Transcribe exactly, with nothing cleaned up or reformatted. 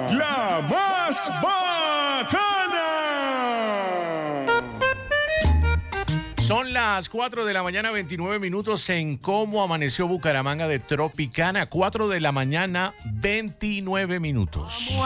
la más bacana. Son las cuatro de la mañana, veintinueve minutos en Cómo Amaneció Bucaramanga de Tropicana. cuatro de la mañana, veintinueve minutos.